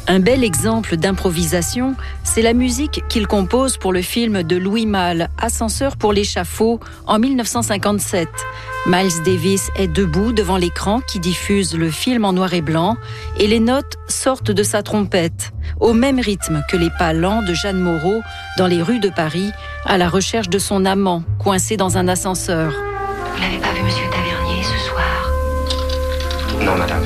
Un bel exemple d'improvisation, c'est la musique qu'il compose pour le film de Louis Malle, Ascenseur pour l'échafaud, en 1957. Miles Davis est debout devant l'écran qui diffuse le film en noir et blanc et les notes sortent de sa trompette, au même rythme que les pas lents de Jeanne Moreau dans les rues de Paris, à la recherche de son amant, coincé dans un ascenseur. Vous n'avez pas vu Monsieur Tavernier ce soir? Non, madame.